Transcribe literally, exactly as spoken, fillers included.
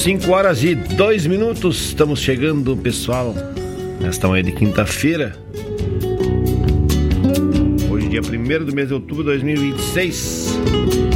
cinco horas e dois minutos. Estamos chegando, pessoal, nesta manhã de quinta-feira. Hoje, dia primeiro do mês de outubro de dois mil e vinte e seis.